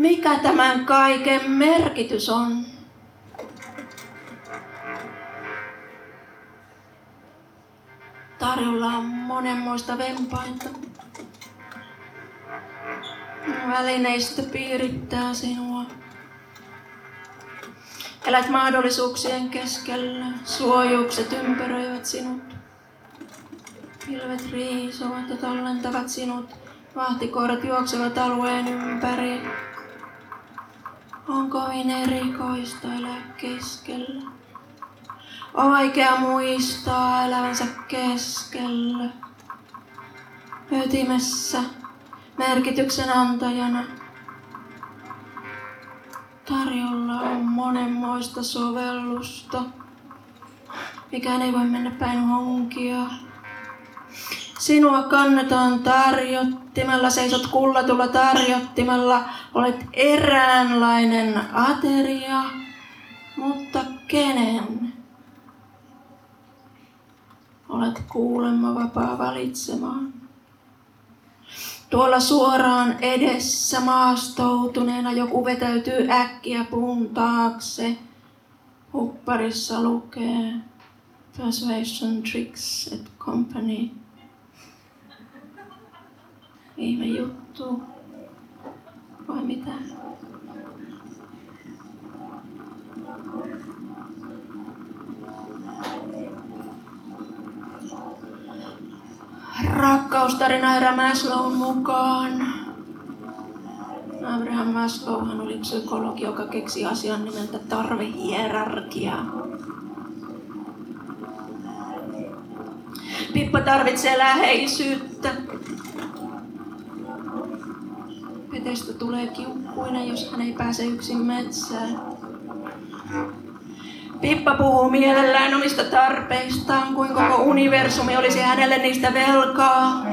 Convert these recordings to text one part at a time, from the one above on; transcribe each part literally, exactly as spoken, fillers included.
Mikä tämän kaiken merkitys on? Tarjolla on monenmoista vempainta. Välineistö piirittää sinua. Elät mahdollisuuksien keskellä. Suojukset ympäröivät sinut. Pilvet riisovat ja tallentavat sinut. Vahtikoirat juoksevat alueen ympäri. On kovin erikoista elää keskellä. On vaikea muistaa elävänsä keskellä. Ytimessä, merkityksen antajana. Tarjolla on monenmoista sovellusta. Mikään ei voi mennä päin honkia. Sinua kannetaan tarjottimella, seisot kullatulla tarjottimella. Olet eräänlainen ateria, mutta kenen? Olet kuulemma vapaa valitsemaan. Tuolla suoraan edessä maastoutuneena joku vetäytyy äkkiä puun taakse. Hupparissa lukee Persuasion Tricks et Company. Ihme juttu. Vai mitä? Rakkaustarina Abraham Maslown mukaan. Abraham Maslowhan oli psykologi, joka keksi asian nimeltä tarvehierarkia. Pippa tarvitsee läheisyyttä. Petestä tulee kiukkuinen, jos hän ei pääse yksin metsään. Pippa puhuu mielellään omista tarpeistaan, kuin koko universumi olisi hänelle niistä velkaa.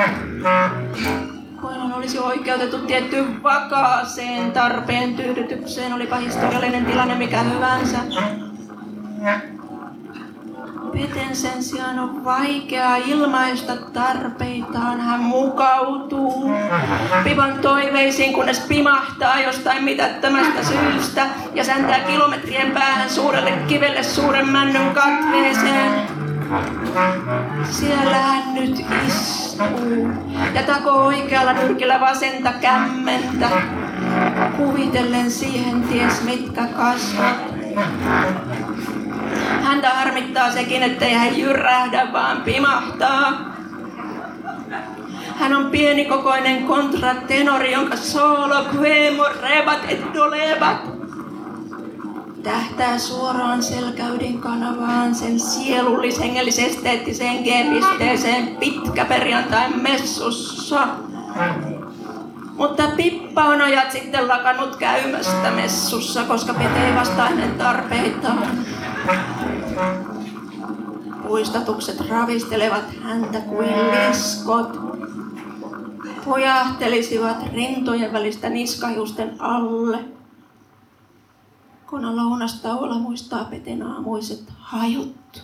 Kuin hän olisi oikeutettu tiettyyn vakaaseen tarpeen tyydytykseen, olipa historiallinen tilanne mikä hyvänsä. Peten sen sijaan on vaikea ilmaista tarpeitaan. Hän mukautuu Pipan toiveisiin, kunnes pimahtaa jostain mitättömästä syystä ja säntää kilometrien päähän suurelle kivelle suuren männyn katveeseen. Siellä hän nyt istuu ja takoo oikealla nyrkillä vasenta kämmentä, kuvitellen siihen ties mitkä kasvot. Häntä harmittaa sekin, ettei hän jyrähdä, vaan pimahtaa. Hän on pienikokoinen kontratenori, jonka solo, quemo, rebat et dolebat tähtää suoraan selkäydin kanavaan sen sielullis-hengellis-esteettiseen G-pisteeseen pitkäperjantain messussa. Mutta Pippa on ajat sitten lakannut käymästä messussa, koska Pete ei vastaa hänen tarpeitaan. Puistatukset ravistelevat häntä kuin liskot. Pojahtelisivat rintojen välistä niskahiusten alle. Kun lounastauolla muistaa Peten aamuiset hajut.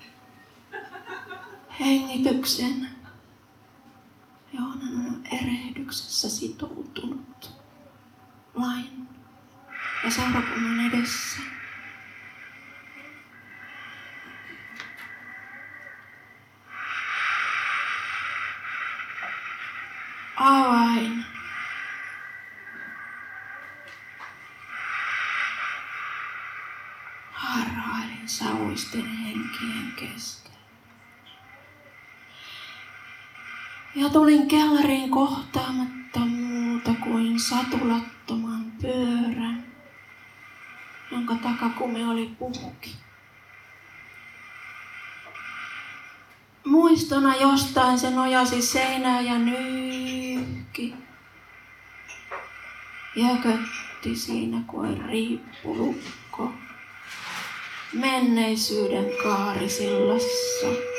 Hengityksen, johon hän on erehdyksessä sitoutunut. Lain ja seurakunnan edessä. Avain. Harhailin sauisten henkien keskellä. Ja tulin kellariin kohtaamatta muuta kuin satulattoman pyörän, jonka takakumi oli puhki. Muistona jostain se nojasi seinään ja nyyhki. Jökötti siinä kuin riippulukko menneisyyden kaarisillassa.